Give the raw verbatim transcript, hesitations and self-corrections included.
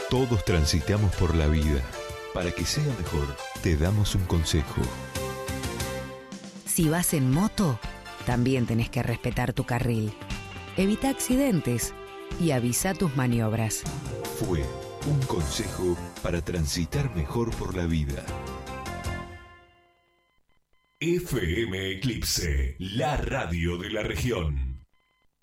Todos transitamos por la vida. Para que sea mejor, te damos un consejo. Si vas en moto, también tenés que respetar tu carril. Evita accidentes y avisa tus maniobras. Fue un consejo para transitar mejor por la vida. F M Eclipse, la radio de la región.